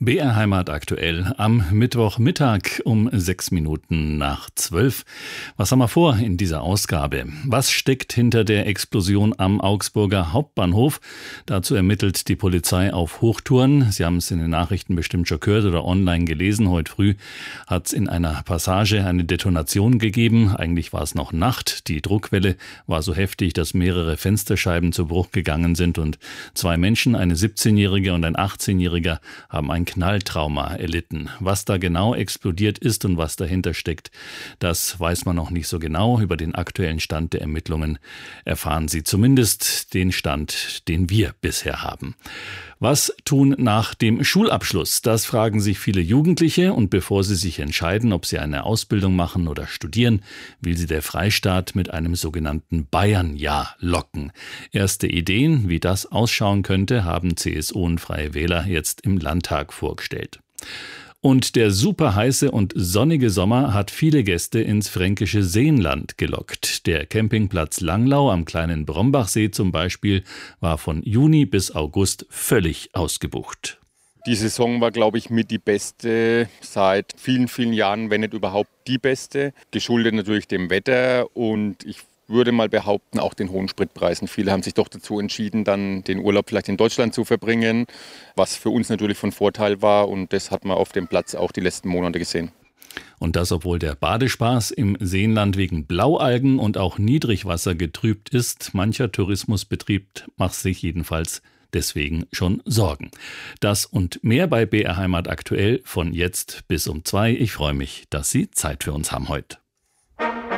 BR Heimat aktuell am Mittwochmittag um 6 Minuten nach 12. Was haben wir vor in dieser Ausgabe? Was steckt hinter der Explosion am Augsburger Hauptbahnhof? Dazu ermittelt die Polizei auf Hochtouren. Sie haben es in den Nachrichten bestimmt schon gehört oder online gelesen. Heute früh hat es in einer Passage eine Detonation gegeben. Eigentlich war es noch Nacht. Die Druckwelle war so heftig, dass mehrere Fensterscheiben zu Bruch gegangen sind und 2 Menschen, eine 17-Jährige und ein 18-Jähriger, haben ein Knalltrauma erlitten. Was da genau explodiert ist und was dahinter steckt, das weiß man noch nicht so genau. Über den aktuellen Stand der Ermittlungen erfahren Sie zumindest den Stand, den wir bisher haben. Was tun nach dem Schulabschluss? Das fragen sich viele Jugendliche, und bevor sie sich entscheiden, ob sie eine Ausbildung machen oder studieren, will sie der Freistaat mit einem sogenannten Bayern-Jahr locken. Erste Ideen, wie das ausschauen könnte, haben CSU und Freie Wähler jetzt im Landtag vorgestellt. Und der superheiße und sonnige Sommer hat viele Gäste ins fränkische Seenland gelockt. Der Campingplatz Langlau am kleinen Brombachsee zum Beispiel war von Juni bis August völlig ausgebucht. Die Saison war, glaube ich, mit die beste seit vielen, vielen Jahren, wenn nicht überhaupt die beste. Geschuldet natürlich dem Wetter und ich würde mal behaupten, auch den hohen Spritpreisen. Viele haben sich doch dazu entschieden, dann den Urlaub vielleicht in Deutschland zu verbringen, was für uns natürlich von Vorteil war, und das hat man auf dem Platz auch die letzten Monate gesehen. Und das, obwohl der Badespaß im Seenland wegen Blaualgen und auch Niedrigwasser getrübt ist. Mancher Tourismusbetrieb macht sich jedenfalls deswegen schon Sorgen. Das und mehr bei BR Heimat aktuell von jetzt bis um 2. Ich freue mich, dass Sie Zeit für uns haben heute.